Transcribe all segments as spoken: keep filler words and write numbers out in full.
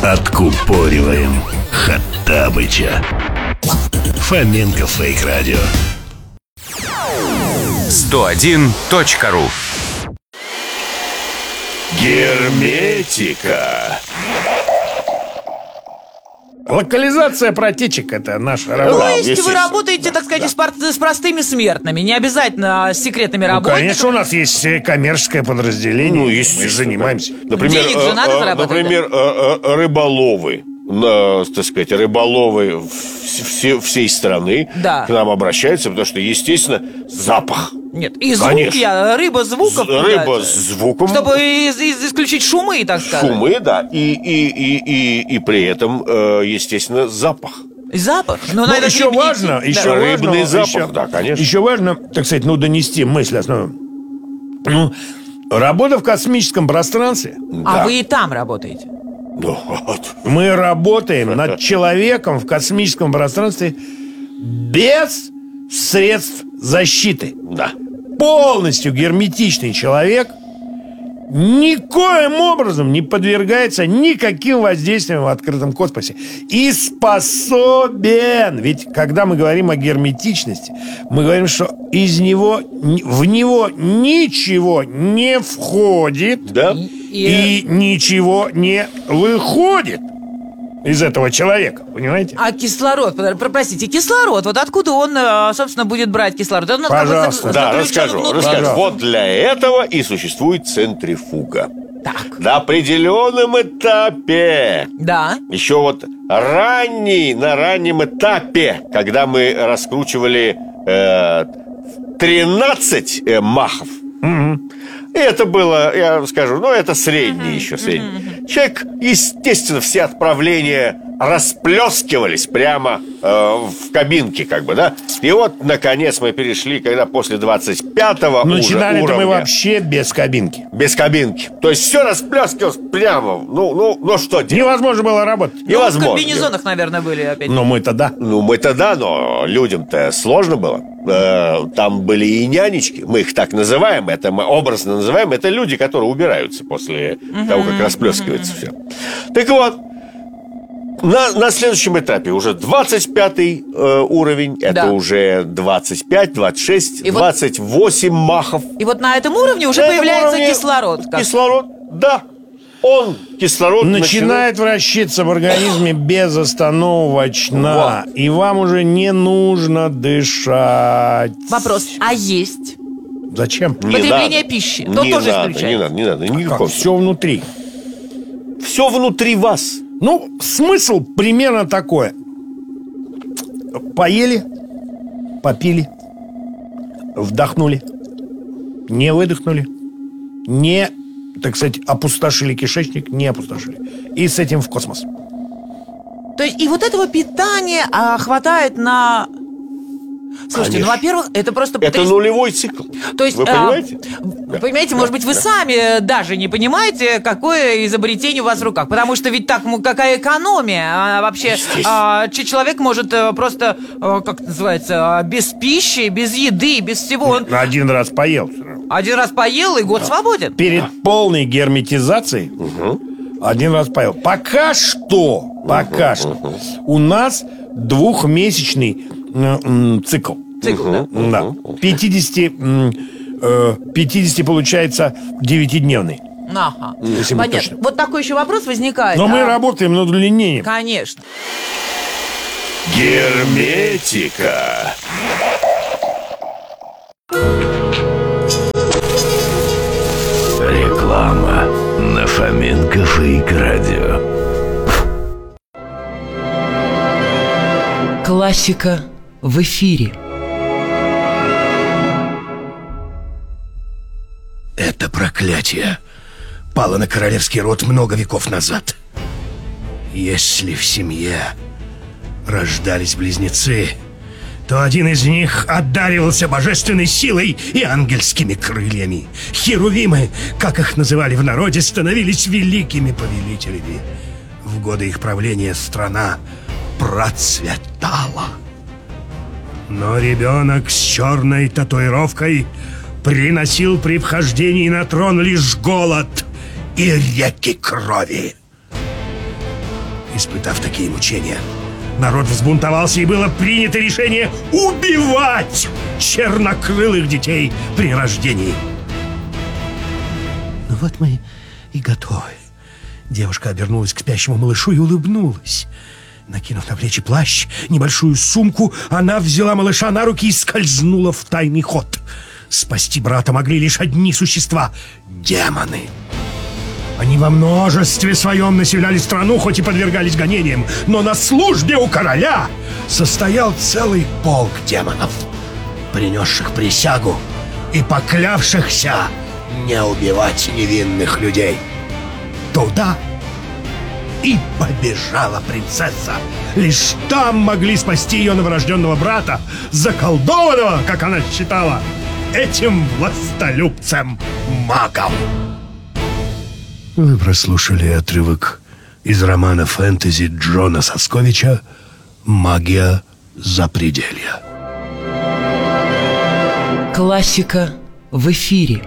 Откупориваем Хоттабыча. Фоменко Фейк Радио. сто один точка ру. Герметика. Локализация протечек — это наша работа. То есть вы работаете, так сказать, с, пар- с простыми смертными, не обязательно с секретными Ну, работниками? конечно, у нас есть э, коммерческое подразделение. Ну, Мы естественно. занимаемся. Например, Денег же надо э, э, зарабатывать, Например, э, э, рыболовы. На, так сказать, рыболовы вс- все, всей страны Да. к нам обращаются, потому что, естественно, запах. Нет, и звук Конечно. я, рыба звуков. З- Рыба да, с звуком. Чтобы из- из- исключить шумы, так сказать. Шумы, да. И, и, и, и, и при этом, э, естественно, запах. Запах. Ну, Ну, надо еще перебить. важно, Да. еще Рыбный важно, запах, еще, да, конечно. Еще важно, так сказать, ну, донести мысль основную. Ну, работа в космическом пространстве. А Да. вы и там работаете? Ну, вот. Мы работаем над человеком в космическом пространстве без средств защиты. Да. Полностью герметичный человек никоим образом не подвергается никаким воздействиям в открытом космосе. И способен. Ведь когда мы говорим о герметичности, мы говорим, что из него, в него ничего не входит, Да. и ничего не выходит из этого человека, понимаете? А кислород, подо- про- простите, кислород, вот откуда он, э, собственно, будет брать кислород? Он у нас Пожалуйста. как бы Да, заключен расскажу, внутри. расскажу. Пожалуйста. Вот для этого и существует центрифуга. Так, На определенном этапе, да. еще вот ранний, на раннем этапе, когда мы раскручивали э, тринадцать э, махов, и это было, я скажу, ну, это средний еще, средний. Человек, естественно, все отправления расплескивались прямо э, в кабинке, как бы, да. И вот, наконец, мы перешли, когда после двадцать пятого Начинали-то уровня, мы вообще без кабинки. без кабинки. То есть все расплескивалось прямо. Ну, ну, ну что делать? Невозможно было работать. Ну, в Невозможно. комбинезонах, наверное, были опять. Но мы-то да. Ну, мы-то да, но людям-то сложно было. Э, Там были и нянечки, мы их так называем, это мы образно называем, это люди, которые убираются после того, как расплескивается все. Так вот, на, на следующем этапе уже двадцать пятый э, уровень, это Да. уже двадцать пять, двадцать шесть, И вот- двадцать восемь махов. И вот на этом уровне уже На этом появляется уровне кислород. как- Кислород, да. Он, кислород, Начинает вращаться в организме безостановочно. И вам уже не нужно дышать. Вопрос, а есть? Зачем? Не Потребление надо. пищи. Не То тоже надо, исключает. не надо, не надо, никакого. Все внутри. Все внутри вас. Ну, смысл примерно такой. Поели, попили, вдохнули, не выдохнули, не, так сказать, опустошили кишечник, не опустошили. И с этим в космос. То есть и вот этого питания а, хватает на... Слушайте, ну, Конечно. во-первых, это просто... Это потряс- нулевой цикл. То есть, Вы а, понимаете? Вы понимаете, может быть, вы сами даже не понимаете, какое изобретение у вас в руках. Потому что ведь так, ну, какая экономия. А, вообще, Естественно. а, че- человек может а, просто, а, как это называется, а, без пищи, без еды, без всего. Он Один раз поел. один раз поел и год свободен. Перед полной герметизацией один раз поел. Пока что, пока что у нас двухмесячный м, м, цикл. Цикл, да. Да. пятьдесят, м, э, пятьдесят получается девятидневный. Ага. Если быть Понятно. точным. Вот такой еще вопрос возникает. Но мы А, работаем над удлинением. Конечно. Герметика. Реклама на Фоменко Фейк Радио. Классика в эфире. Это проклятие пало на королевский род много веков назад. Если в семье рождались близнецы, то один из них одаривался божественной силой и ангельскими крыльями. Херувимы, как их называли в народе, становились великими повелителями. В годы их правления страна процветала. Но ребенок с черной татуировкой приносил при вхождении на трон лишь голод и реки крови. Испытав такие мучения, народ взбунтовался, и было принято решение убивать чернокрылых детей при рождении. Ну вот мы и готовы. Девушка обернулась к спящему малышу и улыбнулась. Накинув на плечи плащ, небольшую сумку, она взяла малыша на руки и скользнула в тайный ход. Спасти брата могли лишь одни существа — демоны. Они во множестве своем населяли страну, хоть и подвергались гонениям, но на службе у короля состоял целый полк демонов, принесших присягу и поклявшихся не убивать невинных людей. Туда и побежала принцесса. Лишь там могли спасти ее новорожденного брата, заколдованного, как она считала, этим властолюбцем-магом. Вы прослушали отрывок из романа фэнтези Джона Сосковича «Магия запределья». Классика в эфире.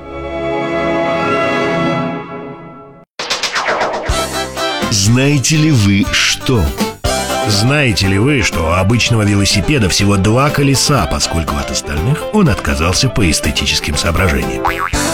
Знаете ли вы что? Знаете ли вы, что у обычного велосипеда всего два колеса, поскольку от остальных он отказался по эстетическим соображениям?